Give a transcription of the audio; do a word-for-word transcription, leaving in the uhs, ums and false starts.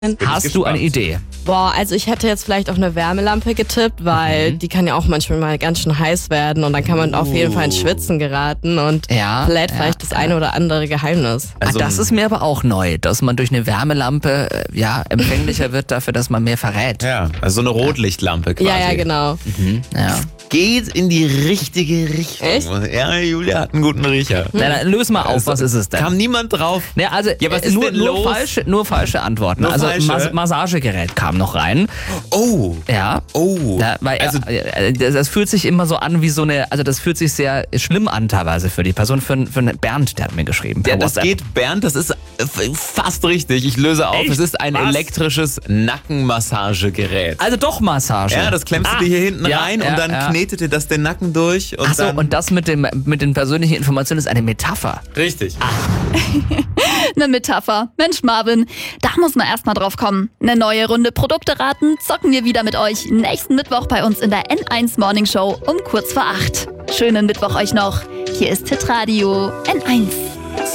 Hast du eine Idee? Boah, also ich hätte jetzt vielleicht auch eine Wärmelampe getippt, weil mhm. die kann ja auch manchmal mal ganz schön heiß werden und dann kann man uh. auf jeden Fall ins Schwitzen geraten und ja, vielleicht ja, vielleicht das ja. eine oder andere Geheimnis. Also, ah, das ist mir aber auch neu, dass man durch eine Wärmelampe ja empfänglicher wird dafür, dass man mehr verrät. Ja, also so eine Rotlichtlampe quasi. Ja, ja, genau. Mhm. Ja. Geht in die richtige Richtung. Echt? Ja, Julia hat einen guten Riecher. Na, na, löse mal auf, also, was ist es denn? Kam niemand drauf? Ja, also ja, was ist nur, denn nur, los? Falsche, nur falsche Antworten. Nur also falsche? Mas- Massagegerät kam noch rein. Oh. Ja. Oh. Ja, weil, also, äh, das fühlt sich immer so an wie so eine, also das fühlt sich sehr schlimm an teilweise für die Person, für, für Bernd, der hat mir geschrieben. Ja, das geht, Bernd, das ist fast richtig. Ich löse auf, Echt? es ist ein Was? elektrisches Nackenmassagegerät. Also doch Massage. Ja, das klemmst ah. du dir hier hinten ja, rein ja, und dann ja. knetet dir das den Nacken durch. Und Ach so, dann und das mit, dem, mit den persönlichen Informationen ist eine Metapher. Richtig. Eine Metapher. Mensch, Marvin, da muss man erstmal drauf kommen. Eine neue Runde Produkte raten zocken wir wieder mit euch nächsten Mittwoch bei uns in der N eins Morning Show um kurz vor acht. Schönen Mittwoch euch noch. Hier ist Hitradio N eins.